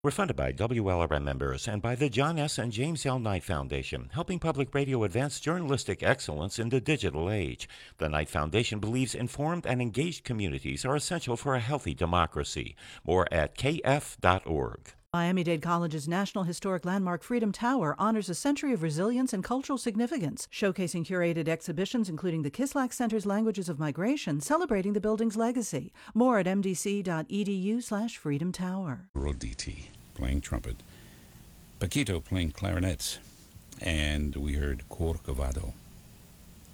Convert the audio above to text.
We're funded by WLRM members and by the John S. and James L. Knight Foundation, helping public radio advance journalistic excellence in the digital age. The Knight Foundation believes informed and engaged communities are essential for a healthy democracy. More at kf.org. Miami-Dade College's National Historic Landmark Freedom Tower honors a century of resilience and cultural significance, showcasing curated exhibitions including the Kislak Center's Languages of Migration, celebrating the building's legacy. More at mdc.edu/Freedom Tower. Roditi playing trumpet, Paquito playing clarinets, and we heard Corcovado